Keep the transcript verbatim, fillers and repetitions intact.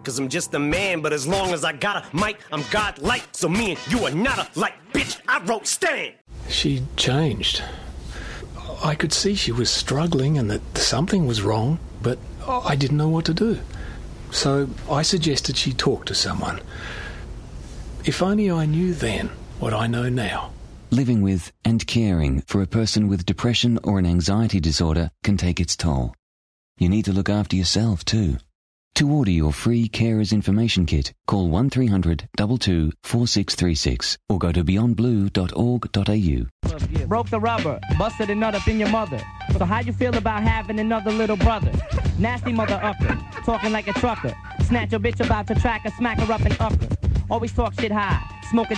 cause I'm just a man, but as long as I got a mic, I'm God-like. So me and you are not alike, bitch. I wrote Stan. She changed. I could see she was struggling and that something was wrong, but I didn't know what to do. So I suggested she talk to someone. If only I knew then what I know now. Living with and caring for a person with depression or an anxiety disorder can take its toll. You need to look after yourself too. To order your free Carers Information Kit, call one three hundred two two four six three six or go to beyond blue dot org dot a u. Broke the rubber, busted a nut up in your mother. So how you feel about having another little brother? Nasty mother ucker, talking like a trucker. Snatch your bitch about to track her, smack her up and ucker. Always talk shit high, smoking